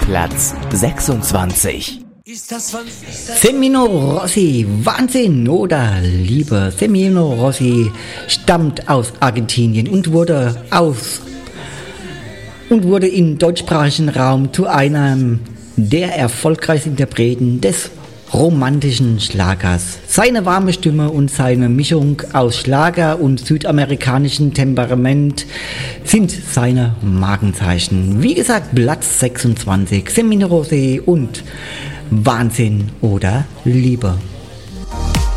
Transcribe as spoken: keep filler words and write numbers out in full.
Platz sechsundzwanzig. Semino Rossi, Wahnsinn oder Liebe. Semino Rossi stammt aus Argentinien und wurde aus und wurde im deutschsprachigen Raum zu einem der erfolgreichsten Interpreten des romantischen Schlagers. Seine warme Stimme und seine Mischung aus Schlager und südamerikanischem Temperament sind seine Markenzeichen. Wie gesagt, Platz sechsundzwanzig, Semino Rossi und Wahnsinn oder Liebe.